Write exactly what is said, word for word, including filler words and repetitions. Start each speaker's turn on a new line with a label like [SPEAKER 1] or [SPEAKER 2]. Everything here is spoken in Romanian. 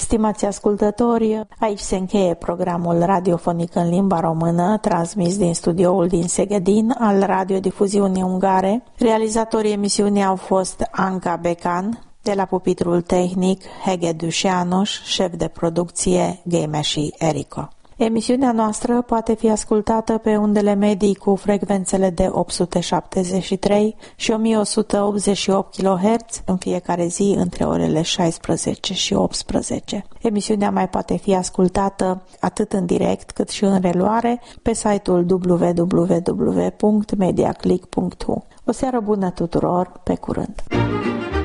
[SPEAKER 1] Stimați ascultători, aici se încheie programul radiofonic în limba română, transmis din studioul din Szegedin al radiodifuziunii ungare. Realizatorii emisiunii au fost Anca Becan, de la pupitrul tehnic Hegedű János, șef de producție Gémesi Erika. Emisiunea noastră poate fi ascultată pe undele medii cu frecvențele de opt sute șaptezeci și trei și o mie o sută optzeci și opt kilohertz în fiecare zi între orele șaisprezece și optsprezece. Emisiunea mai poate fi ascultată atât în direct cât și în reluare pe site-ul w w w punct mediaclick punct r u. O seară bună tuturor, pe curând!